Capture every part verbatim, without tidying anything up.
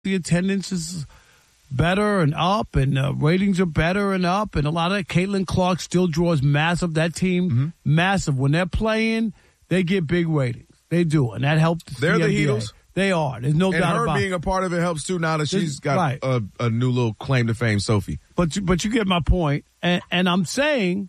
the attendance is better and up, and uh, ratings are better and up, and a lot of Caitlin Clark still draws massive. That team, mm-hmm. massive. When they're playing, they get big ratings. They do, and that helps. The They're C M B A. the Heatles. They are. There's no and doubt her about it. being a part of it helps too. Now that she's got right. a, a new little claim to fame, Sophie. But you, but you get my point, and, and I'm saying,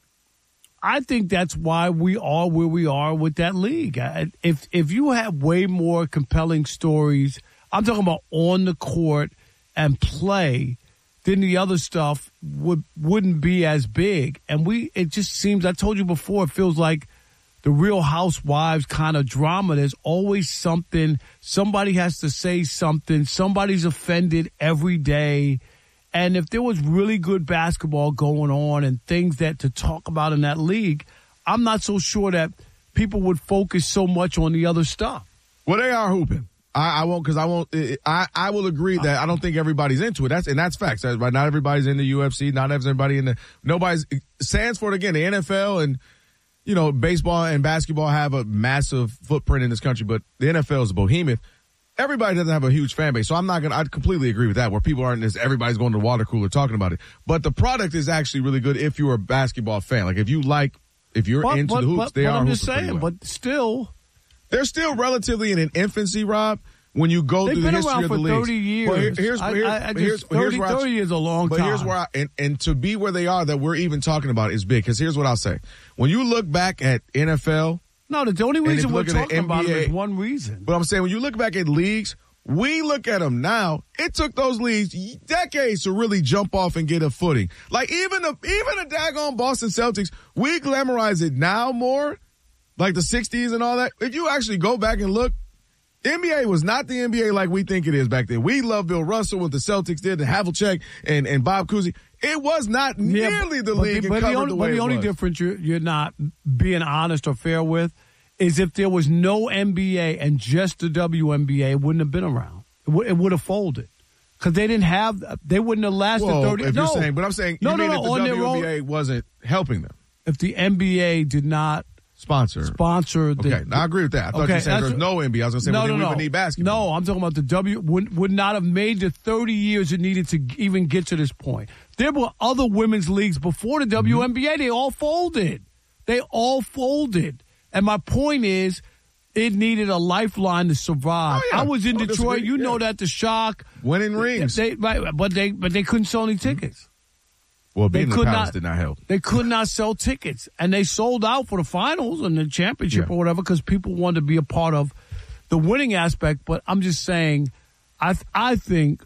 I think that's why we are where we are with that league. If if you have way more compelling stories, I'm talking about on the court and play, then the other stuff would wouldn't be as big. And we, it just seems. I told you before, it feels like the Real Housewives kind of drama. There's always something. Somebody has to say something. Somebody's offended every day. And if there was really good basketball going on and things that to talk about in that league, I'm not so sure that people would focus so much on the other stuff. Well, they are hooping. I, I won't because I won't. I, I will agree that I don't think everybody's into it. That's and that's facts. That's right. Not everybody's in the U F C. Not everybody in the nobody's. Sanford again. The N F L and. You know, baseball and basketball have a massive footprint in this country, but the N F L is a behemoth. Everybody doesn't have a huge fan base, so I'm not going to, I completely agree with that, where people aren't this, everybody's going to the water cooler talking about it. But the product is actually really good if you're a basketball fan. Like, if you like, if you're but, into but, the hoops, but, they but are I'm hoops just saying, well. but still. They're still relatively in an infancy, Rob. When you go They've through the been history around of for the leagues. thirty years. Well, here, here's, I, here's, I, I just, here's, thirty, here's where I, thirty years is a long but time. But here's where I, and, and to be where they are that we're even talking about is big. Because here's what I'll say. When you look back at N F L. No, the only reason we're talking N B A, about it is one reason. But I'm saying when you look back at leagues, we look at them now. It took those leagues decades to really jump off and get a footing. Like even the even the daggone Boston Celtics, we glamorize it now more, like the sixties and all that. If you actually go back and look, N B A was not the N B A like we think it is back then. We love Bill Russell, what the Celtics did, and Havlicek and, and Bob Cousy. It was not yeah, nearly the but league the, and but covered the only, the way but the it only was. difference you're, you're not being honest or fair with is if there was no N B A and just the W N B A, it wouldn't have been around. It, w- it would have folded because they didn't have. They wouldn't have lasted well, thirty. If no, you're saying, but I'm saying, no, you no, mean no, that on the their W N B A own, wasn't helping them? If the N B A did not sponsor, sponsor, the, okay, now I agree with that. I thought okay, you said there's no N B A. I was going to say, no, well, no, we no. would need basketball. No, I'm talking about the W would would not have made the thirty years it needed to even get to this point. There were other women's leagues before the W N B A. Mm-hmm. They all folded. They all folded. And my point is, it needed a lifeline to survive. Oh, yeah. I was in oh, Detroit. You yeah. know that the Shock winning rings. They, right, but they but they couldn't sell any tickets. Well, being they in the could Palace not, did not help. They could not sell tickets, and they sold out for the finals and the championship yeah. or whatever because people wanted to be a part of the winning aspect. But I'm just saying, I I think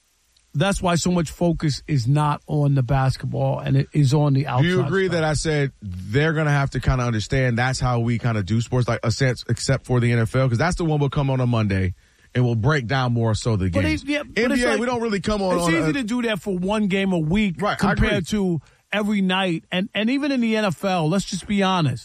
that's why so much focus is not on the basketball and it is on the outside. Do you agree stuff. that I said they're going to have to kind of understand that's how we kind of do sports, like a sense, except for the N F L, because that's the one will come on a Monday and will break down more so the But games. They, yeah, N B A, like, we don't really come on. It's on easy a, to do that for one game a week right, compared to every night. And, and even in the N F L, let's just be honest.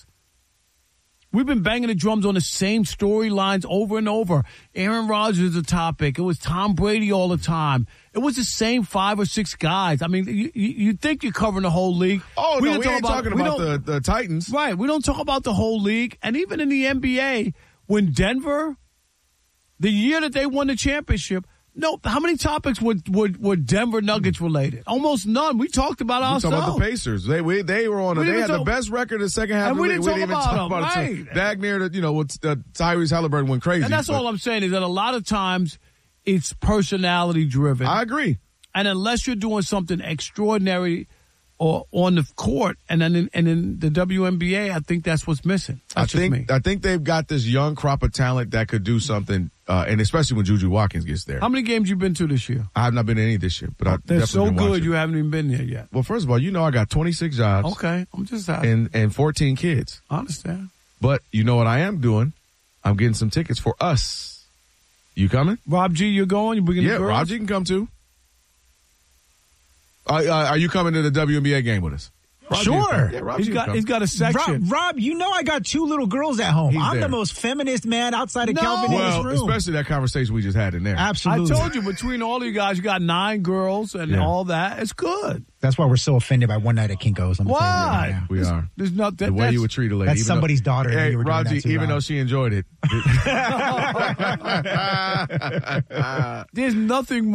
We've been banging the drums on the same storylines over and over. Aaron Rodgers is a topic. It was Tom Brady all the time. It was the same five or six guys. I mean, you, you think you're covering the whole league. Oh, we no, don't we talk ain't about, talking we about the, the Titans. Right. We don't talk about the whole league. And even in the N B A, when Denver, the year that they won the championship, no, how many topics were, were, were Denver Nuggets related? Almost none. We talked about we ourselves. We talked about the Pacers. They we, they were on. A, we they had talk, the best record in the second half. And of we the didn't league. talk, we didn't about, even talk about right. it. Dagner, you know, with uh, Tyrese Halliburton went crazy. And that's but, all I'm saying is that a lot of times it's personality driven. I agree. And unless you're doing something extraordinary or on the court, and then in, and in the W N B A, I think that's what's missing. That's I think just me. I think they've got this young crop of talent that could do something, uh, and especially when Juju Watkins gets there. How many games you been to this year? I have not been to any this year, but I They're definitely so been good watching. you haven't even been there yet. Well, first of all, you know I got twenty-six jobs. Okay, I'm just asking. and and fourteen kids. I understand. But you know what I am doing? I'm getting some tickets for us. You coming? Rob G, you're going? You bringing Yeah, the girls? Rob G can come too. Uh, uh, are you coming to the W N B A game with us? Rob Sure. Yeah, Rob He's got he's got a section. Rob, Rob, you know I got two little girls at home. He's I'm there. the most feminist man outside of No. Calvin in Well, this room. especially that conversation we just had in there. Absolutely. I told you, between all of you guys, you got nine girls and Yeah. all that. It's good. That's why we're so offended by One Night at Kinko's. Let me tell you that right Why? now. We are. There's not that. The way that's- you would treat a lady. That's even though- somebody's daughter and Hey, you were doing Rob G, that too, even Rob. though she enjoyed it. There's nothing more.